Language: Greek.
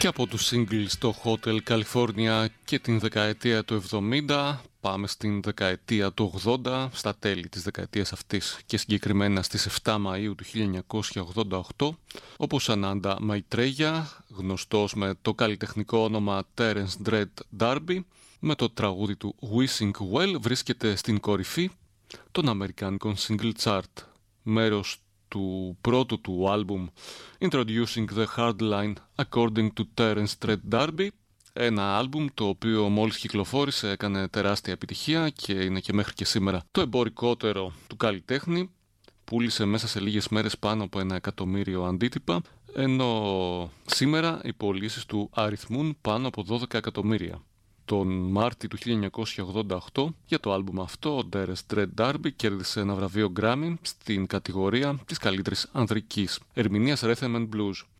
Και από τους singles στο Hotel California και την δεκαετία του 70 πάμε στην δεκαετία του 80, στα τέλη της δεκαετίας αυτής και συγκεκριμένα στις 7 Μαΐου του 1988, όπου Σανάντα Μαϊτρέγια, γνωστός με το καλλιτεχνικό όνομα Terence Dread D'Arby, με το τραγούδι του Wishing Well βρίσκεται στην κορυφή των αμερικάνικων single chart, μέρος του πρώτου του άλμπουμ Introducing the Hardline According to Terence Dread D'Arby, ένα άλμπουμ το οποίο μόλις κυκλοφόρησε έκανε τεράστια επιτυχία και είναι και μέχρι και σήμερα το εμπορικότερο του καλλιτέχνη. Πούλησε μέσα σε λίγες μέρες πάνω από 1 εκατομμύριο αντίτυπα, ενώ σήμερα οι πωλήσεις του αριθμούν πάνω από 12 εκατομμύρια. Τον Μάρτιο του 1988 για το άλμπουμ αυτό ο Terence Dread D'Arby κέρδισε ένα βραβείο Grammy στην κατηγορία της καλύτερης ανδρικής ερμηνείας Rhythm and Blues.